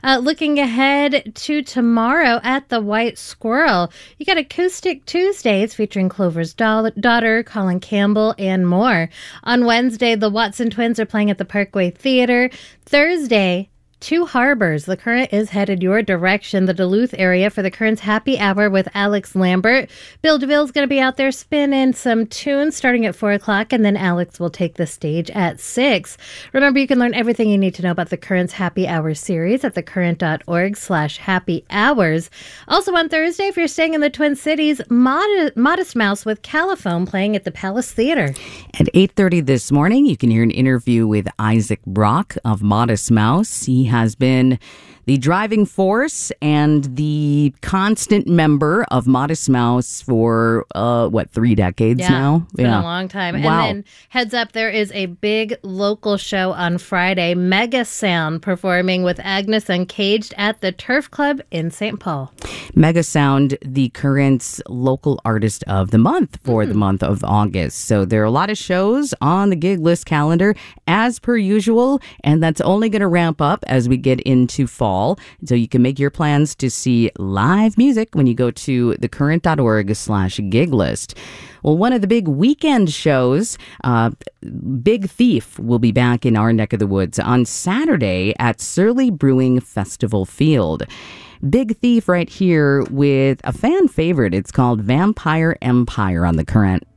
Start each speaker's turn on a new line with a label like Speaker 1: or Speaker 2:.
Speaker 1: Looking ahead to tomorrow at the White Squirrel, you got Acoustic Tuesdays featuring Clover's daughter, Colin Campbell, and more. On Wednesday, the Watson Twins are playing at the Parkway Theater. Thursday, Two Harbors. The Current is headed your direction, the Duluth area, for the Current's Happy Hour with Alex Lambert. Bill DeVille's going to be out there spinning some tunes starting at 4 o'clock, and then Alex will take the stage at 6. Remember, you can learn everything you need to know about the Current's Happy Hour series at thecurrent.org/happy hours. Also on Thursday, if you're staying in the Twin Cities, Modest Mouse with Caliphone playing at the Palace Theater.
Speaker 2: At 8:30 this morning, you can hear an interview with Isaac Brock of Modest Mouse. He has been the driving force and the constant member of Modest Mouse for, 3 decades now?
Speaker 1: It's been a long time.
Speaker 2: Wow.
Speaker 1: And then heads up, there is a big local show on Friday, Mega Sound performing with Agnes Uncaged at the Turf Club in St. Paul.
Speaker 2: Mega Sound, the Current's local artist of the month for the month of August. So there are a lot of shows on the gig list calendar as per usual, and that's only going to ramp up as we get into fall. So you can make your plans to see live music when you go to thecurrent.org/gig list. Well, one of the big weekend shows, Big Thief, will be back in our neck of the woods on Saturday at Surly Brewing Festival Field. Big Thief right here with a fan favorite. It's called Vampire Empire on the Current.